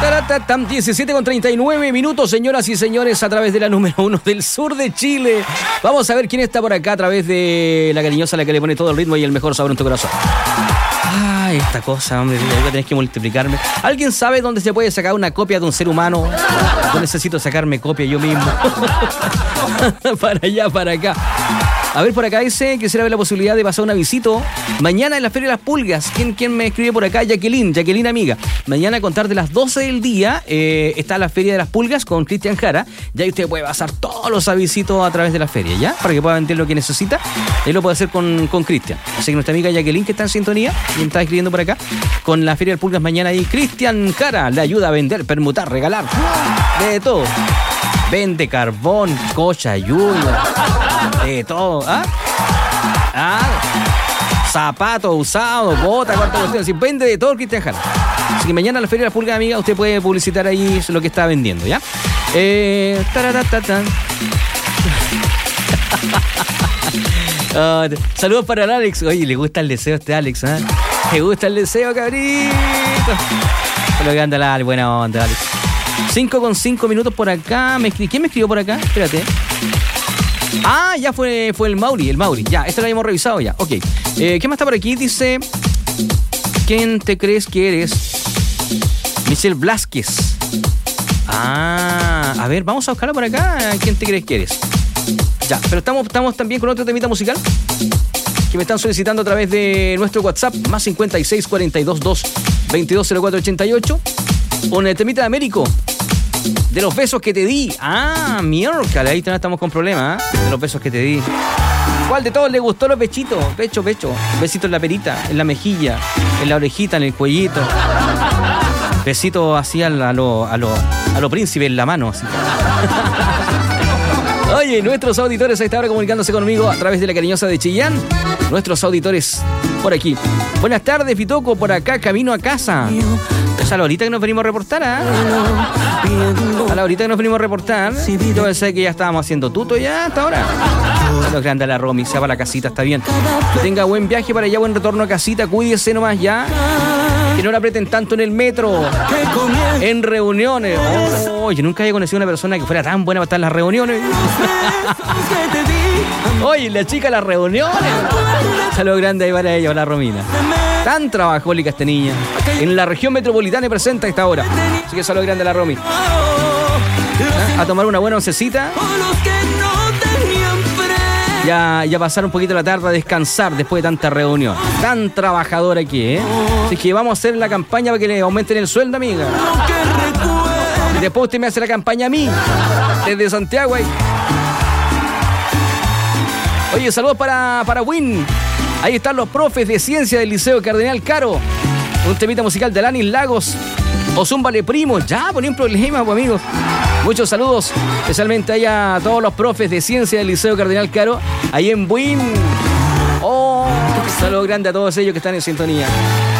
17:39, señoras y señores, a través de la número 1 del sur de Chile. Vamos a ver quién está por acá a través de la cariñosa, la que le pone todo el ritmo y el mejor sabor en tu corazón. Ay, esta cosa, hombre, ya tenés que multiplicarme. ¿Alguien sabe dónde se puede sacar una copia de un ser humano? Yo necesito sacarme copia yo mismo. Para allá, para acá. A ver, por acá dice que será ver la posibilidad de pasar una visita mañana en la Feria de las Pulgas. ¿Quién me escribe por acá? Jacqueline amiga. Mañana a contar de las 12 del día está la Feria de las Pulgas con Cristian Jara. Ya usted puede pasar todos los avisitos a través de la feria, ¿ya? Para que pueda vender lo que necesita. Él lo puede hacer con Cristian. Así que nuestra amiga Jacqueline, que está en sintonía y está escribiendo por acá, con la Feria de las Pulgas mañana ahí, Cristian Jara le ayuda a vender, permutar, regalar, de todo. Vende carbón, cocha, lluvia, de todo, zapatos usados, botas, cuántas cuestiones. Vende de todo Cristian Jara. Así que mañana en la Feria de las Pulgas, amiga, usted puede publicitar ahí lo que está vendiendo, ¿ya? Saludos para el Alex. Oye, le gusta el deseo a este Alex, ¿eh? ¿Te gusta el deseo, cabrito? Lo que anda la buena onda, Alex. 5:05 por acá. ¿Quién me escribió por acá? Espérate. Ah, ya fue el Mauri. Ya, esto lo habíamos revisado ya. Ok. ¿Qué más está por aquí? Dice: ¿quién te crees que eres? Michelle Blázquez. A ver, vamos a buscarla por acá. ¿Quién te crees que eres? Ya, pero estamos también con otro temita musical que me están solicitando a través de nuestro WhatsApp, más 56 42 2 22 04 88. Con el temita de Américo, de los besos que te di. Miércoles, ahí estamos con problemas, de los besos que te di. ¿Cuál de todos le gustó los bechitos? Pecho. Besito en la perita, en la mejilla, en la orejita, en el cuellito. Besito así a lo príncipe en la mano, así. Oye, nuestros auditores a esta hora comunicándose conmigo a través de la cariñosa de Chillán. Nuestros auditores por aquí. Buenas tardes, Pitoco, por acá, camino a casa. Es a la horita que nos venimos a reportar, A la horita que nos venimos a reportar. Yo pensé que ya estábamos haciendo tuto ya hasta ahora. Lo grande la Romy, se va para la casita, está bien. Que tenga buen viaje para allá, buen retorno a casita, cuídese nomás ya. Que no la aprieten tanto en el metro, en reuniones. Oye, nunca había conocido a una persona que fuera tan buena para estar en las reuniones. Oye, la chica de las reuniones. Saludos grande ahí para ella, para la Romina. Tan trabajólica esta niña. En la región metropolitana presenta a esta hora. Así que saludos grande a la Romy. A tomar una buena oncecita. Ya pasar un poquito la tarde a descansar después de tanta reunión. Tan trabajadora aquí, Así que vamos a hacer la campaña para que le aumenten el sueldo, amiga. Y después usted me hace la campaña a mí, desde Santiago ahí. Oye, saludos para Win. Ahí están los profes de ciencia del Liceo Cardenal Caro. Un temita musical de Alanis Lagos. O Zúmbale Primo. Ya, poní un problema, pues, amigos. Muchos saludos, especialmente ahí a todos los profes de ciencia del Liceo Cardenal Caro, ahí en Buin. Saludos grande a todos ellos que están en sintonía.